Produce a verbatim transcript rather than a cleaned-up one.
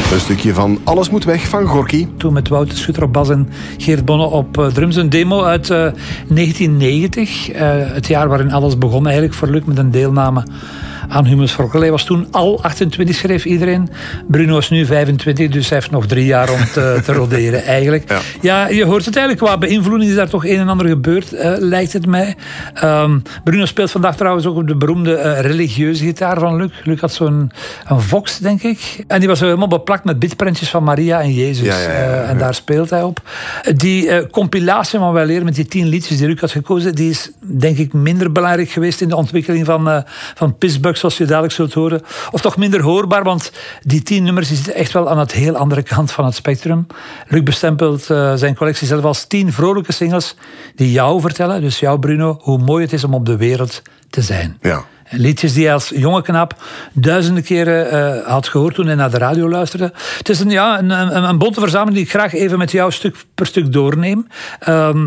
Een stukje van Alles moet weg van Gorky. Toen met Wouter Schutter op bas en Geert Bonne op uh, drums. Een demo uit uh, negentien negentig. Uh, het jaar waarin alles begon eigenlijk voor Luc met een deelname aan Humus for All. Hij was toen al achtentwintig, schreef iedereen. Bruno is nu vijfentwintig, dus hij heeft nog drie jaar om te, te roderen eigenlijk. Ja. ja, je hoort het eigenlijk. Qua beïnvloeding is daar toch een en ander gebeurd, uh, lijkt het mij. Um, Bruno speelt vandaag trouwens ook op de beroemde uh, religieuze gitaar van Luc. Luc had zo'n een Vox, denk ik. En die was helemaal beplakt met bitprentjes van Maria en Jezus. Ja, ja, ja, ja. Uh, en daar speelt hij op. Die uh, compilatie van Wel Leren met die tien liedjes die Luc had gekozen, die is denk ik minder belangrijk geweest in de ontwikkeling van, uh, van Pissbuck, zoals je dadelijk zult horen. Of toch minder hoorbaar, want die tien nummers die zitten echt wel aan het heel andere kant van het spectrum. Luc bestempelt uh, zijn collectie zelf als tien vrolijke singles die jou vertellen, dus jou Bruno, hoe mooi het is om op de wereld te zijn. Ja. Liedjes die hij als jonge knap duizenden keren uh, had gehoord toen hij naar de radio luisterde. Het is een, ja, een, een, een bonte verzameling die ik graag even met jou stuk per stuk doorneem. Um,